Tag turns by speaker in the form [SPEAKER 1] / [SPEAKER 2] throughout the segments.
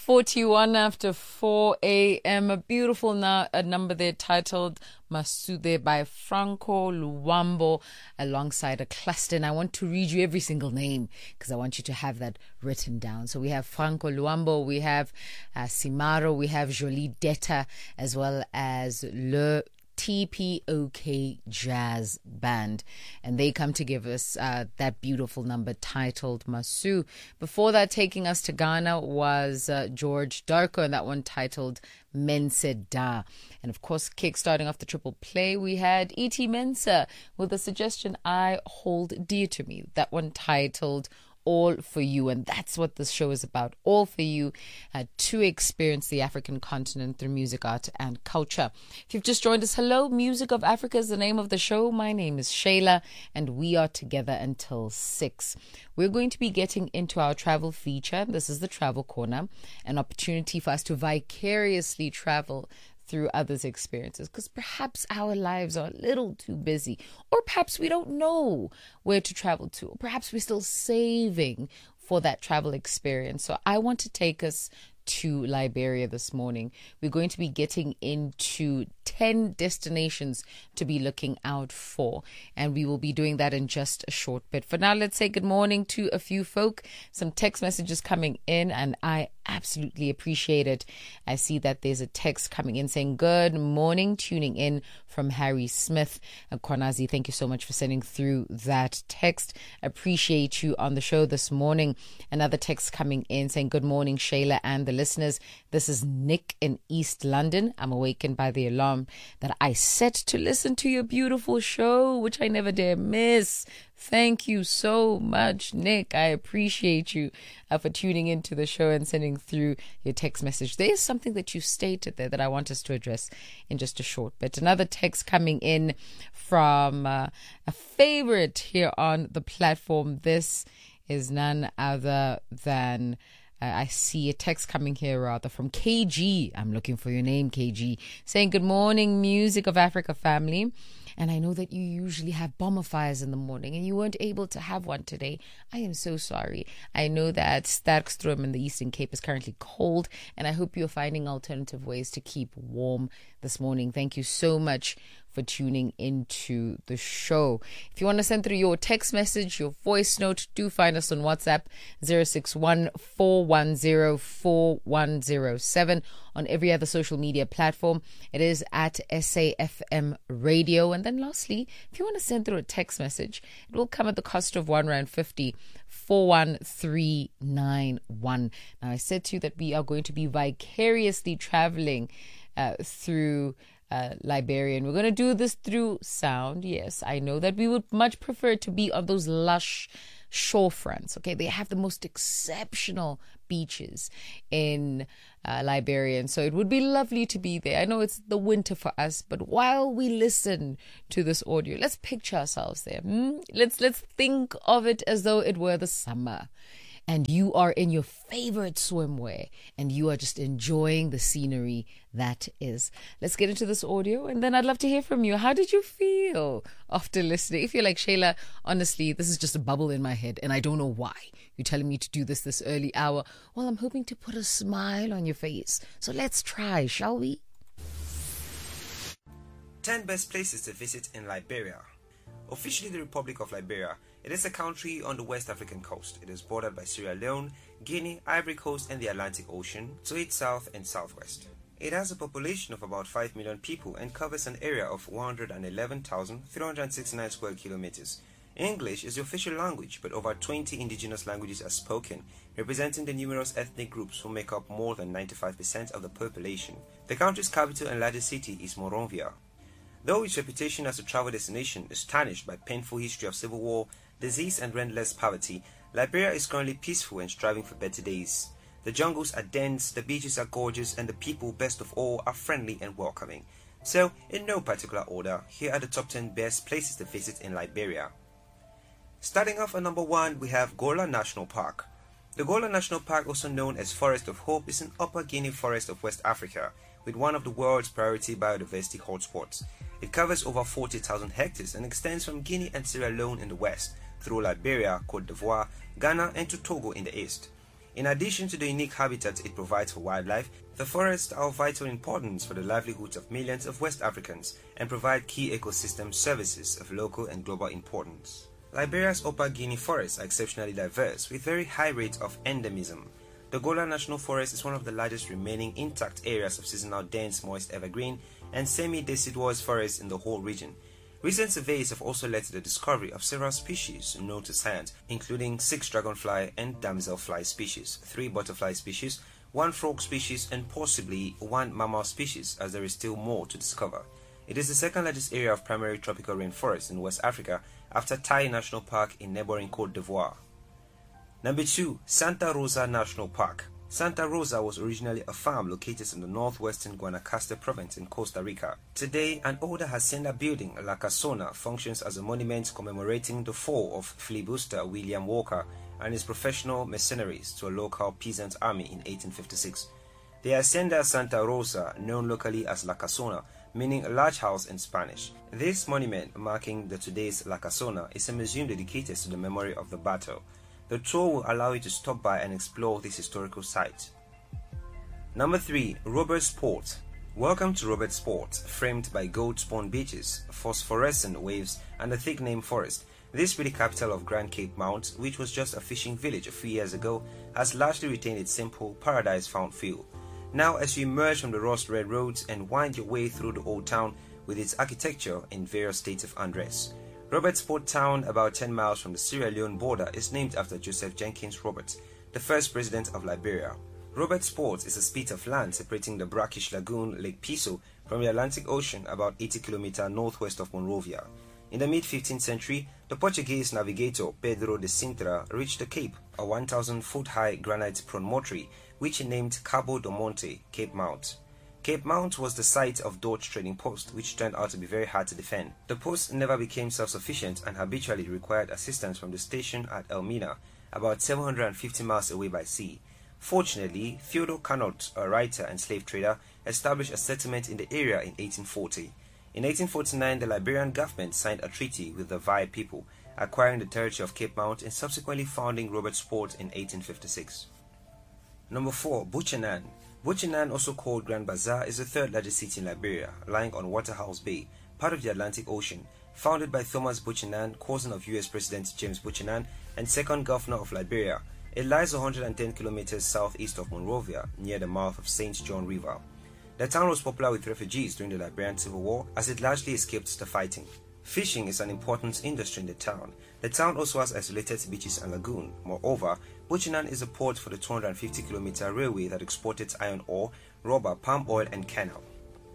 [SPEAKER 1] 41 after 4 a.m. A beautiful number there titled Masude by Franco Luambo alongside a cluster. And I want to read you every single name because I want you to have that written down. So we have Franco Luambo, we have Simaro, we have Jolie Detta, as well as Le TPOK Jazz Band, and they come to give us that beautiful number titled Masu. Before that, taking us to Ghana was George Darko, and that one titled Mense Da. And of course, kick-starting off the triple play, we had E.T. Mensah with a suggestion I hold dear to me, that one titled All for You. And that's what this show is about, all for you, to experience the African continent through music, art and culture. If you've just joined us, hello, Music of Africa is the name of the show. My name is Shayla and we are together until 6. We're going to be getting into our travel feature. This is the Travel Corner, an opportunity for us to vicariously travel through others' experiences, because perhaps our lives are a little too busy, or perhaps we don't know where to travel to, or perhaps we're still saving for that travel experience. So I want to take us to Liberia this morning. We're going to be getting into 10 destinations to be looking out for, and we will be doing that in just a short bit. For now, let's say good morning to a few folk. Some text messages coming in, and I absolutely appreciate it. I see that there's a text coming in saying good morning, tuning in from Harry Smith. And Kwanazi, thank you so much for sending through that text. Appreciate you on the show this morning. Another text coming in saying good morning, Shayla and the listeners. This is Nick in East London. I'm awakened by the alarm that I set to listen to your beautiful show, which I never dare miss. Thank you so much, Nick. I appreciate you for tuning into the show and sending through your text message. There is something that you stated there that I want us to address in just a short bit. Another text coming in from a favorite here on the platform. This is none other than... I see a text coming here rather from KG. I'm looking for your name, KG, saying good morning, Music of Africa family. And I know that you usually have bomber fires in the morning and you weren't able to have one today. I am so sorry. I know that Sterkstrom in the Eastern Cape is currently cold, and I hope you're finding alternative ways to keep warm this morning. Thank you so much for tuning into the show. If you want to send through your text message, your voice note, do find us on WhatsApp 061-410-4107. On every other social media platform, it is at SAFM Radio. And then lastly, if you want to send through a text message, it will come at the cost of R1.50, 41391. Now, I said to you that we are going to be vicariously traveling through Liberia, and we're going to do this through sound. Yes, I know that we would much prefer to be on those lush shorefronts. Okay, they have the most exceptional beaches in Liberia, and so it would be lovely to be there. I know it's the winter for us, but while we listen to this audio, let's picture ourselves there. Let's think of it as though it were the summer, and you are in your favorite swimwear and you are just enjoying the scenery that is. Let's get into this audio, and then I'd love to hear from you. How did you feel after listening? If you're like, Shayla, honestly, this is just a bubble in my head and I don't know why you're telling me to do this early hour. Well, I'm hoping to put a smile on your face. So let's try, shall we?
[SPEAKER 2] 10 best places to visit in Liberia. Officially the Republic of Liberia, it is a country on the West African coast. It is bordered by Sierra Leone, Guinea, Ivory Coast and the Atlantic Ocean to its south and southwest. It has a population of about 5 million people and covers an area of 111,369 square kilometers. English is the official language, but over 20 indigenous languages are spoken, representing the numerous ethnic groups who make up more than 95% of the population. The country's capital and largest city is Monrovia. Though its reputation as a travel destination is tarnished by painful history of civil war, disease and relentless poverty, Liberia is currently peaceful and striving for better days. The jungles are dense, the beaches are gorgeous, and the people, best of all, are friendly and welcoming. So, in no particular order, here are the top 10 best places to visit in Liberia. Starting off at number 1, we have Gola National Park. The Gola National Park, also known as Forest of Hope, is an Upper Guinea forest of West Africa, with one of the world's priority biodiversity hotspots. It covers over 40,000 hectares and extends from Guinea and Sierra Leone in the west, through Liberia, Cote d'Ivoire, Ghana and to Togo in the east. In addition to the unique habitat it provides for wildlife, the forests are of vital importance for the livelihoods of millions of West Africans and provide key ecosystem services of local and global importance. Liberia's Upper Guinea forests are exceptionally diverse with very high rates of endemism. The Gola National Forest is one of the largest remaining intact areas of seasonal dense moist evergreen and semi-deciduous forests in the whole region. Recent surveys have also led to the discovery of several species known to science, including 6 dragonfly and damselfly species, 3 butterfly species, 1 frog species, and possibly 1 mammal species, as there is still more to discover. It is the second largest area of primary tropical rainforest in West Africa after Tai National Park in neighboring Côte d'Ivoire. Number 2. Santa Rosa National Park. Santa Rosa was originally a farm located in the northwestern Guanacaste province in Costa Rica. Today, an older hacienda building, La Casona, functions as a monument commemorating the fall of filibuster William Walker and his professional mercenaries to a local peasant army in 1856. The Hacienda Santa Rosa, known locally as La Casona, meaning a large house in Spanish. This monument, marking the today's La Casona, is a museum dedicated to the memory of the battle. The tour will allow you to stop by and explore this historical site. Number 3. Roberts Port. Welcome to Roberts Port, framed by gold spawn beaches, phosphorescent waves, and a thick neem forest. This pretty capital of Grand Cape Mount, which was just a fishing village a few years ago, has largely retained its simple, paradise-found feel. Now, as you emerge from the rust red roads and wind your way through the old town with its architecture in various states of undress. Roberts Port Town, about 10 miles from the Sierra Leone border, is named after Joseph Jenkins Roberts, the first president of Liberia. Roberts Port is a spit of land separating the brackish lagoon Lake Piso from the Atlantic Ocean about 80 km northwest of Monrovia. In the mid-15th century, the Portuguese navigator Pedro de Sintra reached the Cape, a 1,000-foot-high granite promontory, which he named Cabo do Monte, Cape Mount. Cape Mount was the site of Dutch trading post, which turned out to be very hard to defend. The post never became self-sufficient and habitually required assistance from the station at Elmina, about 750 miles away by sea. Fortunately, Theodore Carnot, a writer and slave trader, established a settlement in the area in 1840. In 1849, the Liberian government signed a treaty with the Vai people, acquiring the territory of Cape Mount and subsequently founding Roberts Port in 1856. Number 4. Buchanan. Buchanan, also called Grand Bazaar, is the third largest city in Liberia, lying on Waterhouse Bay, part of the Atlantic Ocean. Founded by Thomas Buchanan, cousin of U.S. President James Buchanan and second governor of Liberia, it lies 110 kilometers southeast of Monrovia, near the mouth of St. John River. The town was popular with refugees during the Liberian Civil War, as it largely escaped the fighting. Fishing is an important industry in the town. The town also has isolated beaches and lagoon. Moreover, Buchanan is a port for the 250-kilometer railway that exported iron ore, rubber, palm oil, and cannel.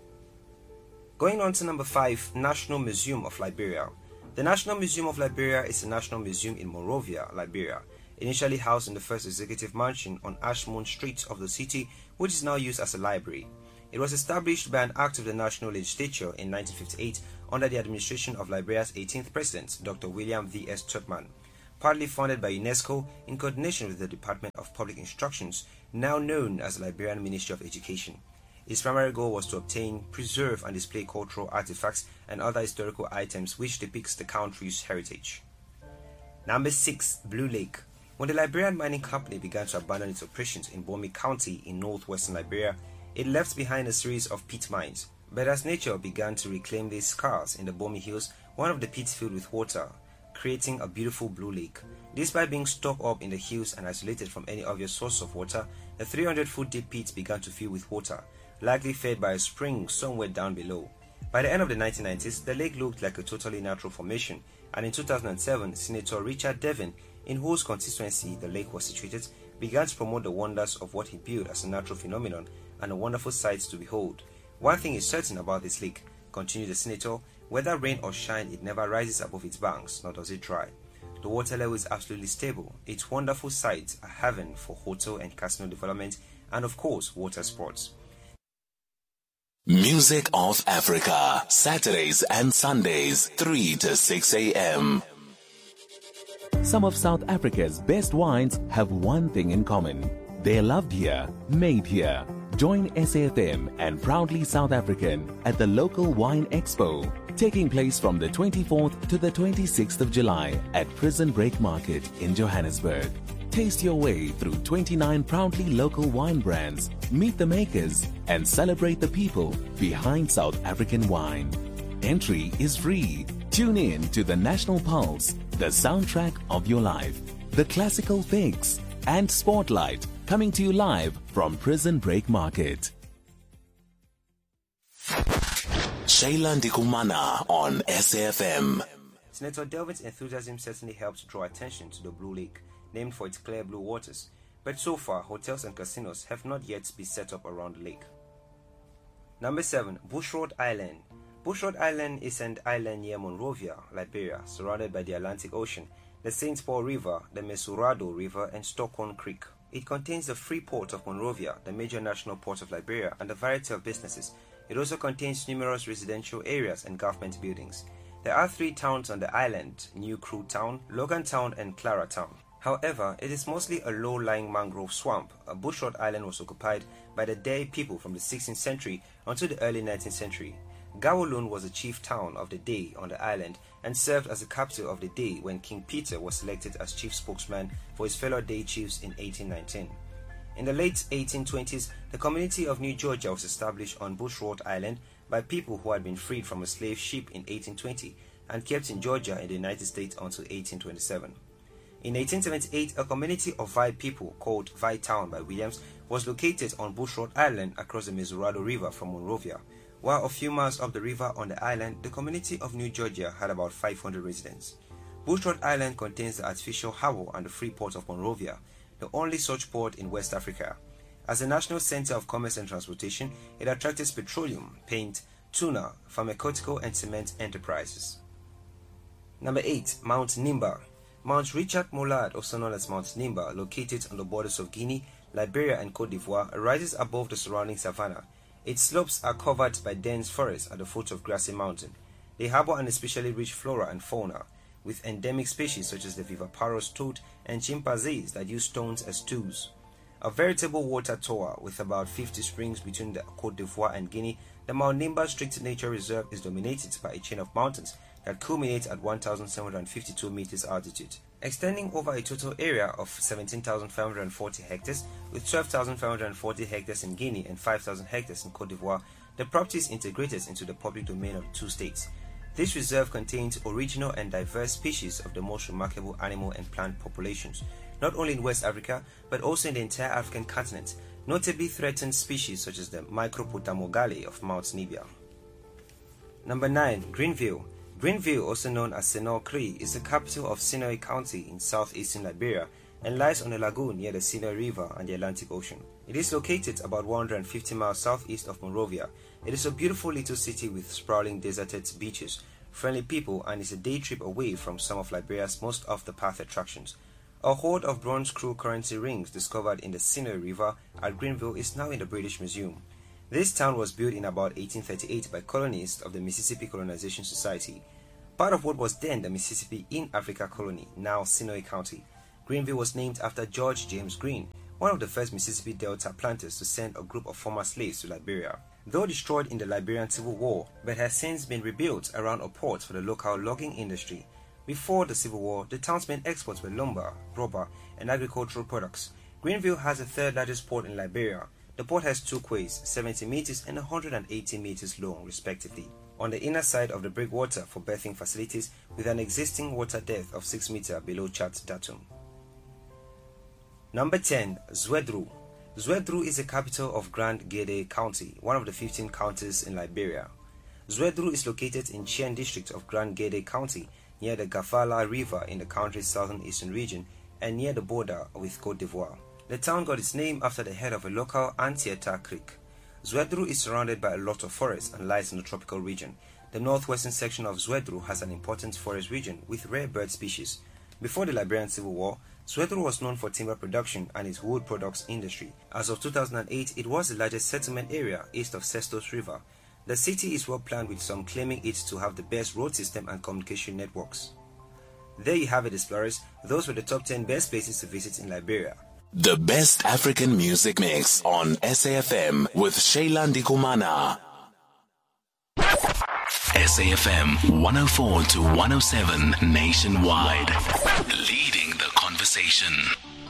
[SPEAKER 2] Going on to number 5, National Museum of Liberia. The National Museum of Liberia is a national museum in Monrovia, Liberia, initially housed in the first executive mansion on Ashmont Street of the city, which is now used as a library. It was established by an act of the National Legislature in 1958 under the administration of Liberia's 18th president, Dr. William V. S. Tubman, partly funded by UNESCO in coordination with the Department of Public Instructions, now known as the Liberian Ministry of Education. Its primary goal was to obtain, preserve, and display cultural artifacts and other historical items which depicts the country's heritage. Number 6. Blue Lake. When the Liberian Mining Company began to abandon its operations in Bomi County in northwestern Liberia, it left behind a series of pit mines. But as nature began to reclaim these scars in the Bomi Hills, one of the pits filled with water, creating a beautiful blue lake. Despite being stuck up in the hills and isolated from any obvious source of water, the 300-foot deep pit began to fill with water, likely fed by a spring somewhere down below. By the end of the 1990s, the lake looked like a totally natural formation, and in 2007, Senator Richard Devin, in whose constituency the lake was situated, began to promote the wonders of what he viewed as a natural phenomenon and a wonderful sight to behold. One thing is certain about this lake, continued the senator, whether rain or shine, it never rises above its banks, nor does it dry. The water level is absolutely stable. Its wonderful sight, a haven for hotel and casino development, and of course, water sports.
[SPEAKER 3] Music of Africa, Saturdays and Sundays, 3 to 6 a.m.
[SPEAKER 4] Some of South Africa's best wines have one thing in common. They're loved here, made here. Join SAFM and Proudly South African at the local Wine Expo, taking place from the 24th to the 26th of July at Prison Break Market in Johannesburg. Taste your way through 29 proudly local wine brands, meet the makers, and celebrate the people behind South African wine. Entry is free. Tune in to the National Pulse, the soundtrack of your life, the Classical Fix, and Spotlight, coming to you live from Prison Break Market.
[SPEAKER 3] Shayla Ndikumana on SAFM.
[SPEAKER 2] Senator Delvin's enthusiasm certainly helped draw attention to the Blue Lake, named for its clear blue waters, but so far hotels and casinos have not yet been set up around the lake. Number 7. Bushrod Island. Bushrod Island is an island near Monrovia, Liberia, surrounded by the Atlantic Ocean, the St. Paul River, the Mesurado River, and Stockholm Creek. It contains the free port of Monrovia, the major national port of Liberia, and a variety of businesses. It also contains numerous residential areas and government buildings. There are 3 towns on the island: New Crew Town, Logan Town, and Clara Town. However, it is mostly a low-lying mangrove swamp. Bushrod Island was occupied by the Dey people from the 16th century until the early 19th century. Gawolun was the chief town of the Dey on the island and served as the capital of the Dey when King Peter was selected as chief spokesman for his fellow Dey chiefs in 1819. In the late 1820s, the community of New Georgia was established on Bushrod Island by people who had been freed from a slave ship in 1820 and kept in Georgia in the United States until 1827. In 1878, a community of Vai people called Vai Town by Williams was located on Bushrod Island across the Mesurado River from Monrovia. While a few miles up the river on the island, the community of New Georgia had about 500 residents. Bushrod Island contains the artificial harbour and the free port of Monrovia, the only such port in West Africa. As a national center of commerce and transportation, it attracts petroleum, paint, tuna, pharmaceutical and cement enterprises. Number 8. Mount Nimba. Mount Richard Mollard, also known as Mount Nimba, located on the borders of Guinea, Liberia and Cote d'Ivoire, rises above the surrounding savanna. Its slopes are covered by dense forests at the foot of Grassy Mountain. They harbor an especially rich flora and fauna, with endemic species such as the viviparous toad and chimpanzees that use stones as tools. A veritable water tower with about 50 springs between the Cote d'Ivoire and Guinea, the Mount Nimba Strict Nature Reserve is dominated by a chain of mountains that culminate at 1,752 meters altitude, extending over a total area of 17,540 hectares, with 12,540 hectares in Guinea and 5,000 hectares in Cote d'Ivoire. The property is integrated into the public domain of the 2 states. This reserve contains original and diverse species of the most remarkable animal and plant populations, not only in West Africa, but also in the entire African continent, notably threatened species such as the Micropotamogale of Mount Nimba. Number 9. Greenville. Greenville, also known as Senor-Cree, is the capital of Sinoe County in southeastern Liberia and lies on a lagoon near the Sinoe River and the Atlantic Ocean. It is located about 150 miles southeast of Monrovia. It is a beautiful little city with sprawling deserted beaches, friendly people, and is a day trip away from some of Liberia's most off-the-path attractions. A hoard of bronze screw currency rings discovered in the Sinoe River at Greenville is now in the British Museum. This town was built in about 1838 by colonists of the Mississippi Colonization Society, part of what was then the Mississippi in Africa Colony, now Sinoe County. Greenville was named after George James Green, one of the first Mississippi Delta planters to send a group of former slaves to Liberia. Though destroyed in the Liberian Civil War, but has since been rebuilt around a port for the local logging industry. Before the Civil War, the town's main exports were lumber, rubber, and agricultural products. Greenville has the 3rd largest port in Liberia. The port has 2 quays, 70 meters and 180 meters long, respectively, on the inner side of the breakwater for berthing facilities, with an existing water depth of 6 meters below Chat Datum. Number 10. Zwedru. Zwedru is the capital of Grand Gede County, one of the 15 counties in Liberia. Zwedru is located in Chien district of Grand Gede County, near the Gafala River in the country's southern eastern region and near the border with Cote d'Ivoire. The town got its name after the head of a local Antieta Creek. Zwedru is surrounded by a lot of forest and lies in the tropical region. The northwestern section of Zwedru has an important forest region with rare bird species. Before the Liberian Civil War, Zwedru was known for timber production and its wood products industry. As of 2008, it was the largest settlement area east of Sestos River. The city is well planned, with some claiming it to have the best road system and communication networks. There you have it, explorers. Those were the top 10 best places to visit in Liberia.
[SPEAKER 3] The best African music mix on SAFM with Shayla Ndikumana. SAFM 104 to 107 nationwide. Leading the conversation.